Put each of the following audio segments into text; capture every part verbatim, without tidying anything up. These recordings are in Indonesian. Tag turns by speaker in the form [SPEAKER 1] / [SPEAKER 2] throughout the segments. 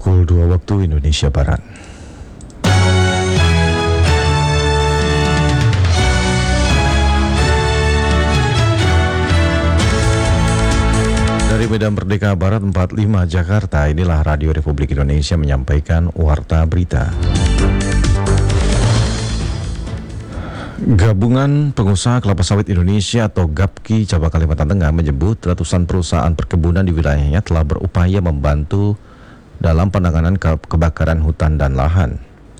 [SPEAKER 1] Pukul dua waktu Indonesia Barat. Dari Medan Merdeka Barat empat puluh lima Jakarta, inilah Radio Republik Indonesia menyampaikan Warta Berita. Gabungan Pengusaha Kelapa Sawit Indonesia atau GAPKI cabang Kalimantan Tengah menyebut ratusan perusahaan perkebunan di wilayahnya telah berupaya membantu dalam penanganan ke- kebakaran hutan dan lahan.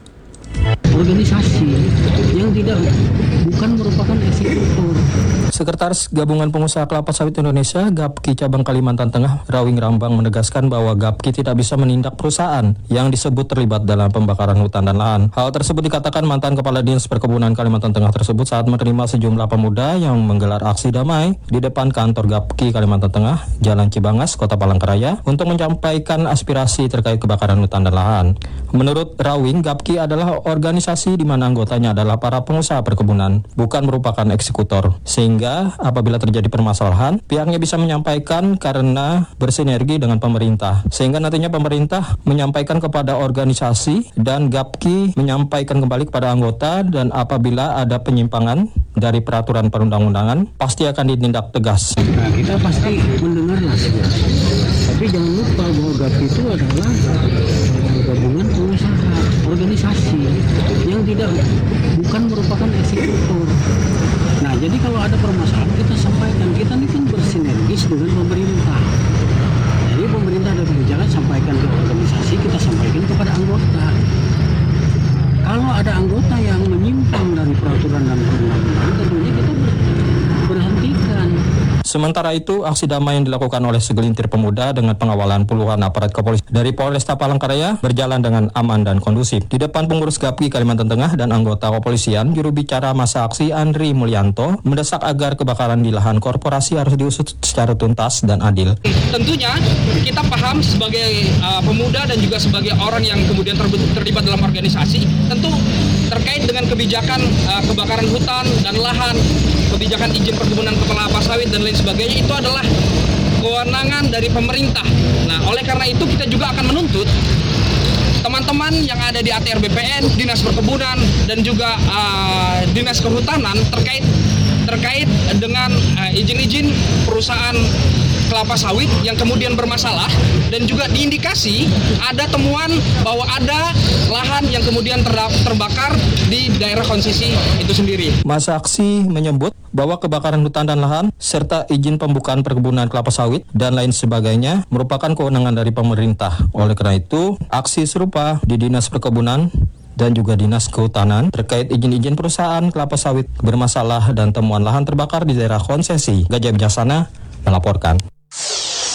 [SPEAKER 2] Organisasi yang tidak bukan merupakan eksekutor.
[SPEAKER 3] Sekretaris Gabungan Pengusaha Kelapa Sawit Indonesia GAPKI cabang Kalimantan Tengah Rawing Rambang menegaskan bahwa GAPKI tidak bisa menindak perusahaan yang disebut terlibat dalam pembakaran hutan dan lahan. Hal tersebut dikatakan mantan Kepala Dinas Perkebunan Kalimantan Tengah tersebut saat menerima sejumlah pemuda yang menggelar aksi damai di depan kantor GAPKI Kalimantan Tengah, Jalan Cibangas, Kota Palangkaraya, untuk menyampaikan aspirasi terkait kebakaran hutan dan lahan. Menurut Rawing, GAPKI adalah organisasi di mana anggotanya adalah para pengusaha perkebunan, bukan merupakan eksekutor. Sehingga apabila terjadi permasalahan, pihaknya bisa menyampaikan karena bersinergi dengan pemerintah. Sehingga nantinya pemerintah menyampaikan kepada organisasi dan GAPKI menyampaikan kembali kepada anggota, dan apabila ada penyimpangan dari peraturan perundang-undangan, pasti akan ditindak tegas.
[SPEAKER 2] Nah, kita pasti mendengarlah segera. Tapi jangan lupa bahwa GAPKI itu adalah gabungan pengusaha, organisasi yang tidak bukan merupakan eksekutor. Nah, jadi kalau ada permasalahan kita sampaikan, kita ini kan bersinergis dengan pemerintah. Jadi pemerintah ada kebijakan, sampaikan ke organisasi, kita sampaikan kepada anggota. Kalau ada anggota yang menyimpang dari peraturan dan perundang-undangan, tentunya kita berhentikan.
[SPEAKER 3] Sementara itu, aksi damai yang dilakukan oleh segelintir pemuda dengan pengawalan puluhan aparat kepolisian dari Polresta Palangkaraya berjalan dengan aman dan kondusif. Di depan pengurus GAPKI Kalimantan Tengah dan anggota kepolisian, juru bicara masa aksi Andri Mulyanto mendesak agar kebakaran di lahan korporasi harus diusut secara tuntas dan adil.
[SPEAKER 4] Tentunya kita paham sebagai uh, pemuda dan juga sebagai orang yang kemudian ter- terlibat dalam organisasi, tentu terkait dengan kebijakan uh, kebakaran hutan dan lahan, kebijakan izin perkebunan kelapa sawit dan lain sebagainya, itu adalah kewenangan dari pemerintah. Nah, oleh karena itu kita juga akan menuntut teman-teman yang ada di A T R B P N, Dinas Perkebunan dan juga uh, Dinas Kehutanan terkait terkait dengan uh, izin-izin perusahaan kelapa sawit yang kemudian bermasalah, dan juga diindikasi ada temuan bahwa ada lahan yang kemudian ter- terbakar di daerah konsesi itu sendiri.
[SPEAKER 3] Masa aksi menyebut bahwa kebakaran hutan dan lahan serta izin pembukaan perkebunan kelapa sawit dan lain sebagainya merupakan kewenangan dari pemerintah. Oleh karena itu, aksi serupa di Dinas Perkebunan dan juga Dinas Kehutanan terkait izin-izin perusahaan kelapa sawit bermasalah dan temuan lahan terbakar di daerah konsesi. Gajah Bijaksana melaporkan.